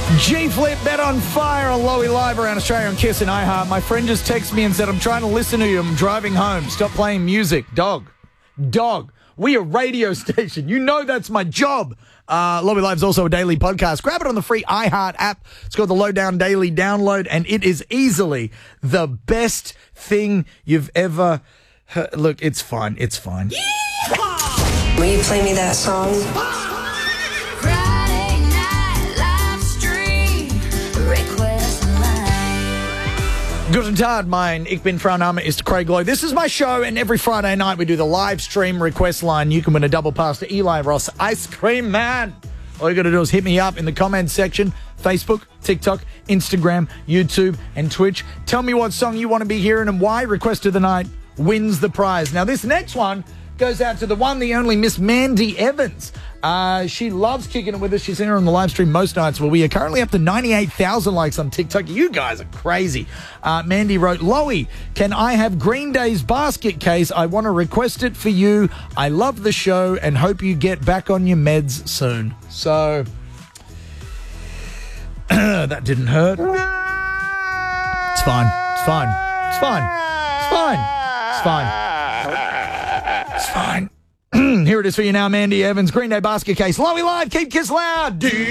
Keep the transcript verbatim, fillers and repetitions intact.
G-Flip, Bet on Fire on Lowy Live around Australia on Kiss and iHeart. My friend just texted me and said, I'm trying to listen to you. I'm driving home. Stop playing music. Dog. Dog. We a radio station. You know that's my job. Uh, Lowy Live's also a daily podcast. Grab it on the free iHeart app. It's called the Lowdown Daily Download, and it is easily the best thing you've ever heard. Look, it's fine. It's fine. Will you play me that song? Friday night live stream request line. Guten Tag, mein Ich bin Frau Name ist Craig Lowe. This is my show, and every Friday night we do the live stream request line. You can win a double pass to Eli Ross Ice Cream Man. All you got to do is hit me up in the comments section. Facebook, TikTok, Instagram, YouTube, and Twitch. Tell me what song you want to be hearing and why. Request of the night wins the prize. Now, this next one goes out to the one, the only Miss Mandy Evans. Uh, she loves kicking it with us. She's in here on the live stream most nights. Well, we are currently up to ninety-eight thousand likes on TikTok. You guys are crazy. Uh, Mandy wrote, Lowy, can I have Green Day's basket case? I want to request it for you. I love the show and hope you get back on your meds soon. So, that didn't hurt. It's fine. It's fine. It's fine. It's fine. It's fine. It's fine. Here it is for you now, Mandy Evans. Green Day basket case. Lowy Live, keep Kiss loud.